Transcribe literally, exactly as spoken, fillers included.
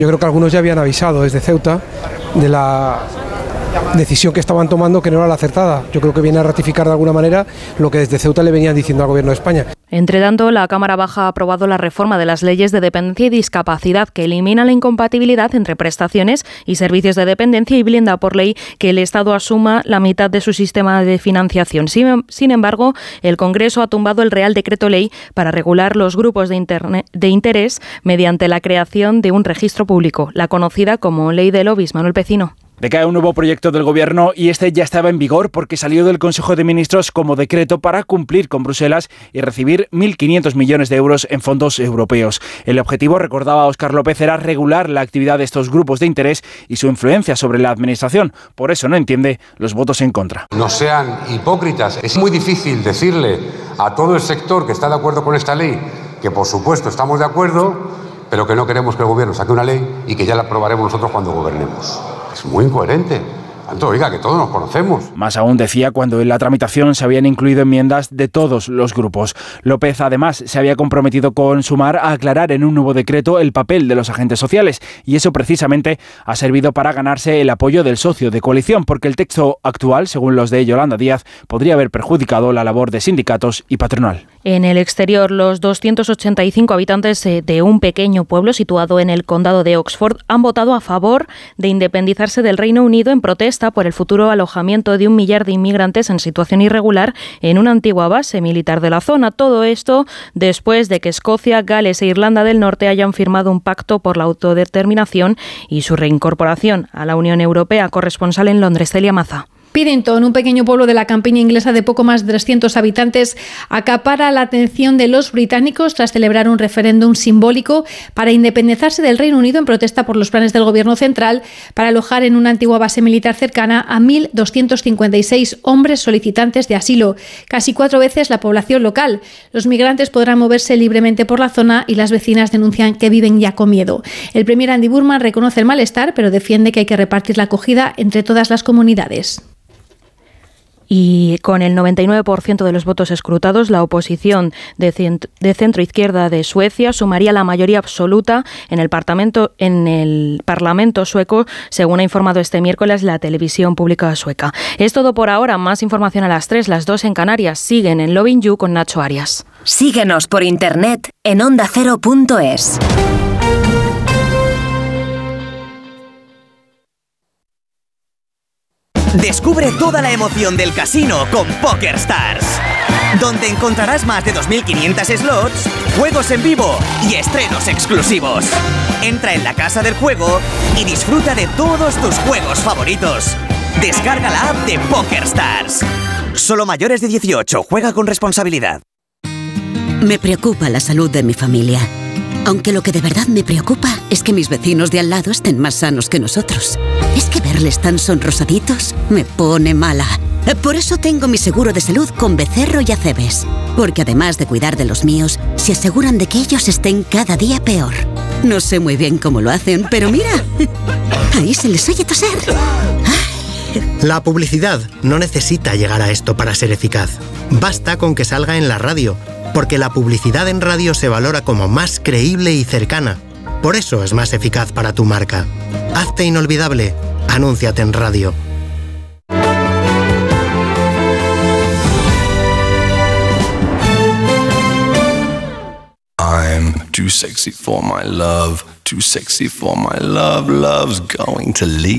Yo creo que algunos ya habían avisado desde Ceuta de la decisión que estaban tomando, que no era la acertada. Yo creo que viene a ratificar de alguna manera lo que desde Ceuta le venían diciendo al Gobierno de España. Entre tanto, la Cámara Baja ha aprobado la reforma de las leyes de dependencia y discapacidad que elimina la incompatibilidad entre prestaciones y servicios de dependencia y blinda por ley que el Estado asuma la mitad de su sistema de financiación. Sin, sin embargo, el Congreso ha tumbado el Real Decreto Ley para regular los grupos de, internet, de interés mediante la creación de un registro público, la conocida como Ley de Lobbies. Manuel Pecino. Decae un nuevo proyecto del Gobierno y este ya estaba en vigor porque salió del Consejo de Ministros como decreto para cumplir con Bruselas y recibir mil quinientos millones de euros en fondos europeos. El objetivo, recordaba Óscar López, era regular la actividad de estos grupos de interés y su influencia sobre la Administración. Por eso no entiende los votos en contra. No sean hipócritas. Es muy difícil decirle a todo el sector que está de acuerdo con esta ley que, por supuesto, estamos de acuerdo, pero que no queremos que el Gobierno saque una ley y que ya la aprobaremos nosotros cuando gobernemos. Es muy incoherente. Tanto, oiga, que todos nos conocemos. Más aún decía cuando en la tramitación se habían incluido enmiendas de todos los grupos. López, además, se había comprometido con Sumar a aclarar en un nuevo decreto el papel de los agentes sociales y eso precisamente ha servido para ganarse el apoyo del socio de coalición, porque el texto actual, según los de Yolanda Díaz, podría haber perjudicado la labor de sindicatos y patronal. En el exterior, los doscientos ochenta y cinco habitantes de un pequeño pueblo situado en el condado de Oxford han votado a favor de independizarse del Reino Unido en protesta por el futuro alojamiento de un millar de inmigrantes en situación irregular en una antigua base militar de la zona. Todo esto después de que Escocia, Gales e Irlanda del Norte hayan firmado un pacto por la autodeterminación y su reincorporación a la Unión Europea. Corresponsal en Londres, Celia Maza. Piddington, un pequeño pueblo de la campiña inglesa de poco más de trescientos habitantes, acapara la atención de los británicos tras celebrar un referéndum simbólico para independizarse del Reino Unido en protesta por los planes del Gobierno central para alojar en una antigua base militar cercana a mil doscientos cincuenta y seis hombres solicitantes de asilo, casi cuatro veces la población local. Los migrantes podrán moverse libremente por la zona y las vecinas denuncian que viven ya con miedo. El premier Andy Burnham reconoce el malestar, pero defiende que hay que repartir la acogida entre todas las comunidades. Y con el noventa y nueve por ciento de los votos escrutados, la oposición de, cent- de centro-izquierda de Suecia sumaría la mayoría absoluta en el, parlamento, en el Parlamento sueco, según ha informado este miércoles la televisión pública sueca. Es todo por ahora. Más información a las tres, las dos en Canarias. Siguen en Loving You con Nacho Arias. Síguenos por internet en onda cero punto es. Descubre toda la emoción del casino con PokerStars, donde encontrarás más de dos mil quinientos slots, juegos en vivo y estrenos exclusivos. Entra en la casa del juego y disfruta de todos tus juegos favoritos. Descarga la app de PokerStars. Solo mayores de dieciocho. Juega con responsabilidad. Me preocupa la salud de mi familia. Aunque lo que de verdad me preocupa es que mis vecinos de al lado estén más sanos que nosotros. Es que verles tan sonrosaditos me pone mala. Por eso tengo mi seguro de salud con Becerro y Acebes. Porque además de cuidar de los míos, se aseguran de que ellos estén cada día peor. No sé muy bien cómo lo hacen, pero mira, ahí se les oye toser. La publicidad no necesita llegar a esto para ser eficaz. Basta con que salga en la radio, porque la publicidad en radio se valora como más creíble y cercana. Por eso es más eficaz para tu marca. Hazte inolvidable. Anúnciate en radio. I'm too sexy for my love, too sexy for my love, love's going to leave.